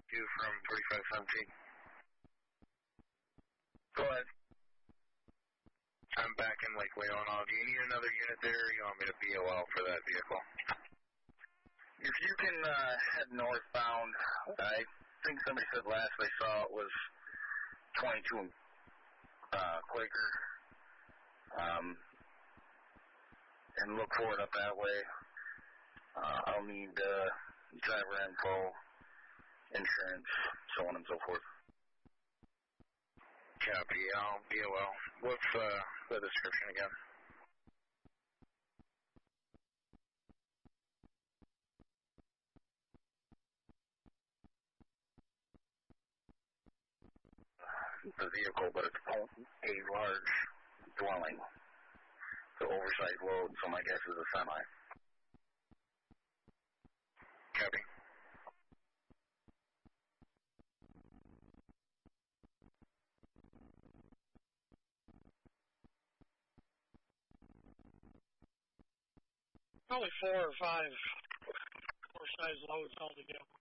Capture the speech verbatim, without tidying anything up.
two from thirty-five seventeen. Go ahead. I'm back in Lake Leelanau. Do you need another unit there, or you want me to B O L for that vehicle? If you can uh, head northbound, I think somebody said last they saw it was twenty-two uh, Quaker, um, and look for it up that way. Uh, I'll need uh, driver info, insurance, so on and so forth. Copy, I'll B O L. What's uh, the description again? The vehicle, but it's a large dwelling. The oversized load, so my guess is a semi. Copy. Probably four or five oversized loads altogether.